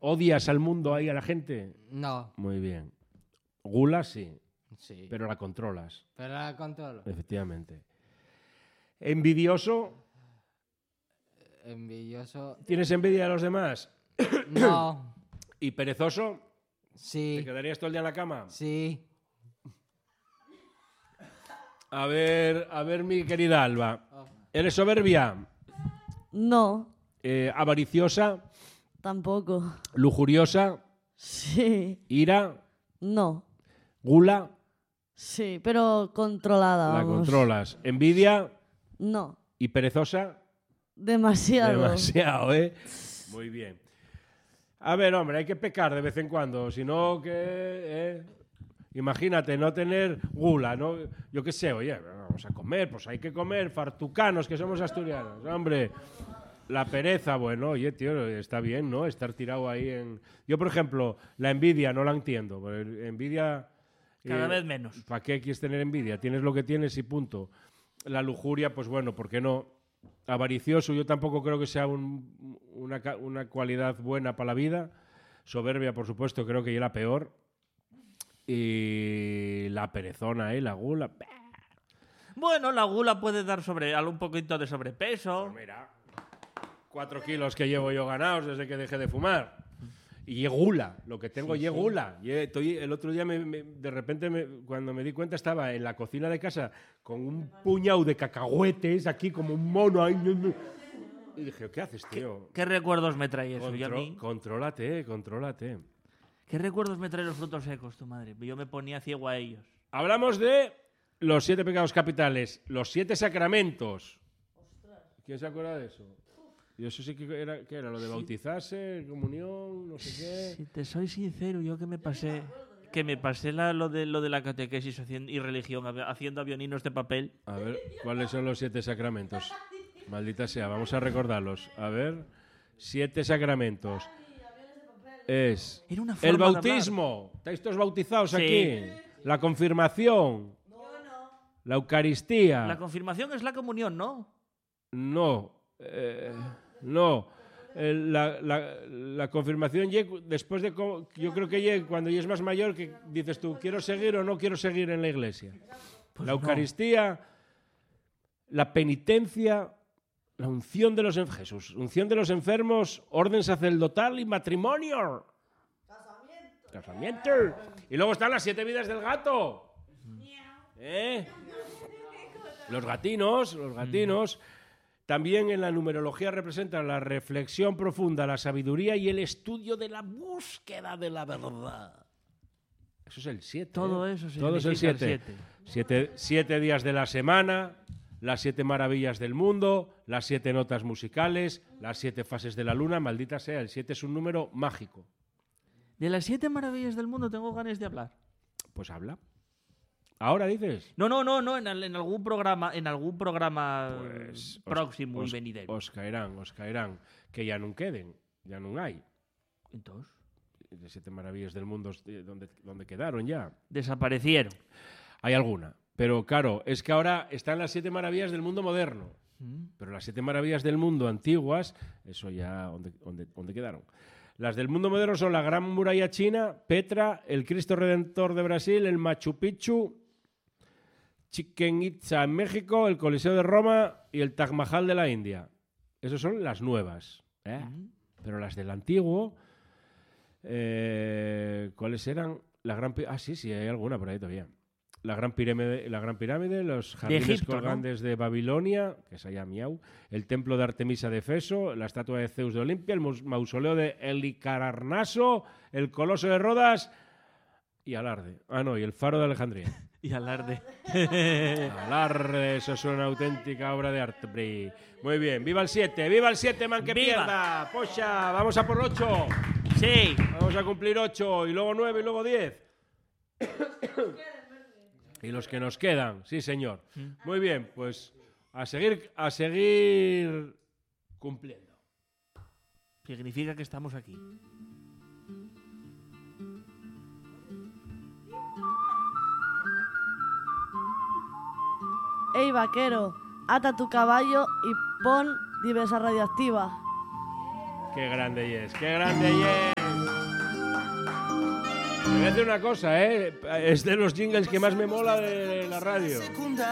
¿Odias al mundo ahí, a la gente? No. Muy bien. Gula, sí. Sí. Pero la controlas. Pero la controlo. Efectivamente. ¿Envidioso? Envidioso. ¿Tienes envidia de los demás? No. ¿Y perezoso? Sí. ¿Te quedarías todo el día en la cama? Sí. A ver, mi querida Alba. ¿Eres soberbia? No, ¿Avariciosa? tampoco. ¿Lujuriosa? Sí, ¿Ira? no. ¿Gula? Sí, pero controlada, La vamos. controlas. ¿Envidia? No, ¿Y perezosa? demasiado. Demasiado, ¿eh? Muy bien. A ver, hombre, hay que pecar de vez en cuando, si no que... Imagínate, no tener gula, ¿no? Yo qué sé, oye, vamos a comer, pues hay que comer, fartucanos, que somos asturianos, hombre. La pereza, bueno, oye, tío, está bien, ¿no? Estar tirado ahí en... Yo, por ejemplo, la envidia no la entiendo. Porque envidia... Cada vez menos. ¿Para qué quieres tener envidia? Tienes lo que tienes y punto. La lujuria, pues bueno, ¿por qué no? Avaricioso, yo tampoco creo que sea una cualidad buena para la vida. Soberbia, por supuesto, creo que es la peor. Y la perezona, la gula. Bueno, la gula puede dar un poquito de sobrepeso. Pues mira, 4 kilos que llevo yo ganados desde que dejé de fumar. Y gula, lo que tengo Sí, gula. El otro día, de repente, cuando me di cuenta, estaba en la cocina de casa con un puñado de cacahuetes aquí como un mono ahí. Y dije, ¿qué haces, tío? ¿Qué recuerdos me trae eso? Yo a mí? Contrólate. ¿Qué recuerdos me trae los frutos secos, tu madre? Yo me ponía ciego a ellos. Hablamos de los 7 pecados capitales, los 7 sacramentos. ¿Quién se acuerda de eso? Y eso sí que era, ¿qué era? Lo de bautizarse, comunión, no sé qué. Si te soy sincero, yo que me pasé lo de la catequesis y religión, haciendo avioninos de papel. A ver, ¿cuáles son los 7 sacramentos? Maldita sea, vamos a recordarlos. A ver, 7 sacramentos. Es Era una forma el de bautismo. ¿Estáis todos bautizados Sí. aquí? La confirmación. La Eucaristía. La confirmación es la comunión, ¿no? No. No. La confirmación después de... Yo creo que cuando ya es más mayor que dices tú, ¿quiero seguir o no quiero seguir en la iglesia? Pues la no. Eucaristía, la penitencia, la unción de los Jesús, unción de los enfermos, orden sacerdotal y matrimonio. Casamiento. Y luego están las 7 vidas del gato. Los gatinos. También en la numerología representan la reflexión profunda, la sabiduría y el estudio de la búsqueda de la verdad. Eso es el 7. Todo eso Todo es el significa 7. 7 días de la semana, las 7 maravillas del mundo, las 7 notas musicales, las 7 fases de la luna. Maldita sea, el 7 es un número mágico. De las 7 maravillas del mundo tengo ganas de hablar. Pues habla. ¿Ahora dices? No, en algún programa, Pues, próximo y venidero. Os caerán, que ya no queden, ya no hay. Entonces, De 7 maravillas del mundo, ¿dónde quedaron ya? desaparecieron. Hay alguna, pero claro, es que ahora están las 7 maravillas del mundo moderno, pero las 7 maravillas del mundo antiguas, eso ya, ¿dónde quedaron? Las del mundo moderno son la Gran Muralla China, Petra, el Cristo Redentor de Brasil, el Machu Picchu, Chichén Itzá en México, el Coliseo de Roma y el Taj Mahal de la India. Esas son las nuevas. Pero las del antiguo, ¿cuáles eran? Sí, hay alguna por ahí todavía. La Gran Pirámide, los jardines Egipto, colgantes de Babilonia, que es allá Miau, el templo de Artemisa de Efeso, la estatua de Zeus de Olimpia, el mausoleo de Helicarnaso, el coloso de Rodas y Alarde. Y el faro de Alejandría. Y alarde. Alarde, eso es una auténtica obra de arte. Muy bien, viva el 7, man que ¡Viva! pierda. Pocha, vamos a por 8. Sí. Vamos a cumplir 8 y luego 9 y luego 10. Y los que nos quedan, sí señor. Muy bien, pues a seguir cumpliendo. Significa que estamos aquí. Ey, vaquero, ata tu caballo y pon diversa radioactiva. Qué grande y es, qué grande y es. Te voy a decir una cosa, ¿eh? Es de los jingles que más me mola de la radio.